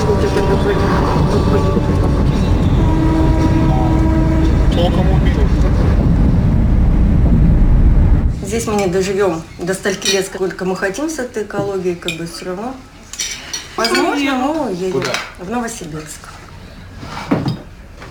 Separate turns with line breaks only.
Здесь мы не доживем до стольки лет, сколько мы хотим с этой экологией, как бы все равно. Возможно, мы уедем в Новосибирск.